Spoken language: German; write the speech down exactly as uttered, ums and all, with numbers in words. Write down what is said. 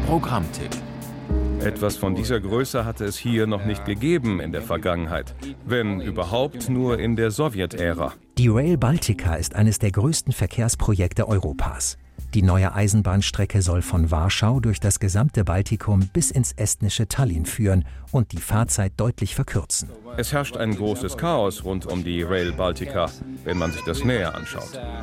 Programmtipp. Etwas von dieser Größe hatte es hier noch nicht gegeben in der Vergangenheit, wenn überhaupt nur in der Sowjetära. Die Rail Baltica ist eines der größten Verkehrsprojekte Europas. Die neue Eisenbahnstrecke soll von Warschau durch das gesamte Baltikum bis ins estnische Tallinn führen und die Fahrzeit deutlich verkürzen. Es herrscht ein großes Chaos rund um die Rail Baltica, wenn man sich das näher anschaut.